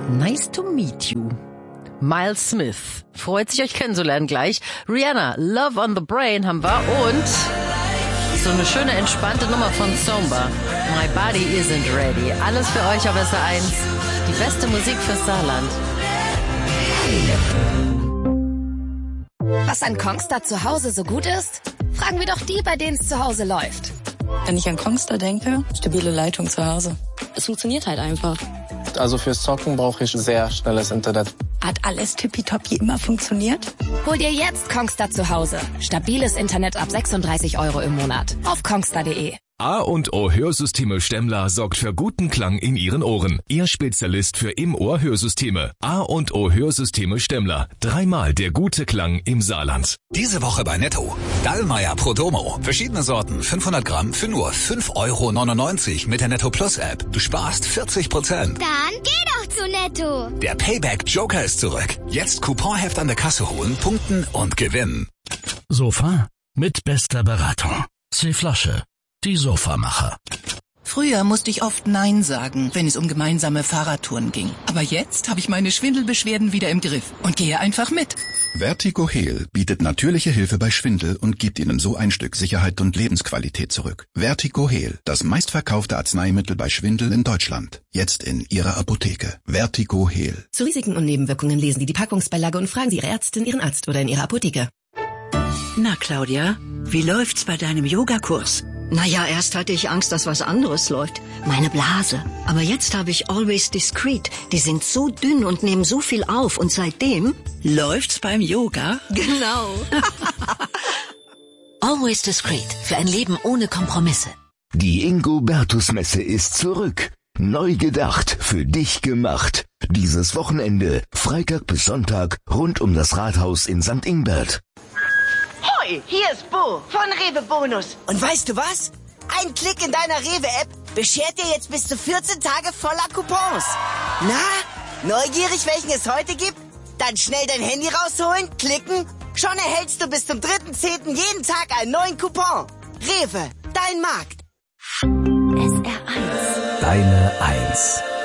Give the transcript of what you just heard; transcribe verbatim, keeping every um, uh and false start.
Nice to meet you. Miles Smith. Freut sich, euch kennenzulernen gleich. Rihanna, Love on the Brain haben wir und so eine schöne, entspannte Nummer von Zomba. My Body Isn't Ready. Alles für euch auf S R eins. Die beste Musik fürs Saarland. Was an Kongstar zu Hause so gut ist? Fragen wir doch die, bei denen es zu Hause läuft. Wenn ich an Kongstar denke, stabile Leitung zu Hause. Es funktioniert halt einfach. Also fürs Zocken brauche ich sehr schnelles Internet. Hat alles tippitoppi immer funktioniert? Hol dir jetzt Kongstar zu Hause. Stabiles Internet ab sechsunddreißig Euro im Monat. Auf kongstar punkt de. A und O Hörsysteme Stemmler sorgt für guten Klang in Ihren Ohren. Ihr Spezialist für Im-Ohr-Hörsysteme. A und O Hörsysteme Stemmler. Dreimal der gute Klang im Saarland. Diese Woche bei Netto. Dallmayr Prodomo. Verschiedene Sorten. fünfhundert Gramm für nur fünf Euro neunundneunzig mit der Netto Plus App. Du sparst vierzig Prozent. Dann geh doch zu Netto. Der Payback Joker ist zurück. Jetzt Couponheft an der Kasse holen, punkten und gewinnen. Sofa mit bester Beratung. C-Flasche. Die Sofamacher. Früher musste ich oft Nein sagen, wenn es um gemeinsame Fahrradtouren ging. Aber jetzt habe ich meine Schwindelbeschwerden wieder im Griff und gehe einfach mit. Vertigo Heal bietet natürliche Hilfe bei Schwindel und gibt Ihnen so ein Stück Sicherheit und Lebensqualität zurück. Vertigo Heal, das meistverkaufte Arzneimittel bei Schwindel in Deutschland. Jetzt in Ihrer Apotheke. Vertigo Heal. Zu Risiken und Nebenwirkungen lesen Sie die Packungsbeilage und fragen Sie Ihre Ärztin, Ihren Arzt oder in Ihrer Apotheke. Na, Claudia, wie läuft's bei deinem Yogakurs? Naja, erst hatte ich Angst, dass was anderes läuft. Meine Blase. Aber jetzt habe ich Always Discreet. Die sind so dünn und nehmen so viel auf. Und seitdem... Läuft's beim Yoga? Genau. Always Discreet. Für ein Leben ohne Kompromisse. Die Ingo-Bertus-Messe ist zurück. Neu gedacht, für dich gemacht. Dieses Wochenende, Freitag bis Sonntag, rund um das Rathaus in Sankt Ingbert. Hoi, hier ist Bo von Rewe Bonus. Und weißt du was? Ein Klick in deiner Rewe-App beschert dir jetzt bis zu vierzehn Tage voller Coupons. Na, neugierig, welchen es heute gibt? Dann schnell dein Handy rausholen, klicken. Schon erhältst du bis zum dritten zehnten jeden Tag einen neuen Coupon. Rewe, dein Markt. S R eins. Deine Eins.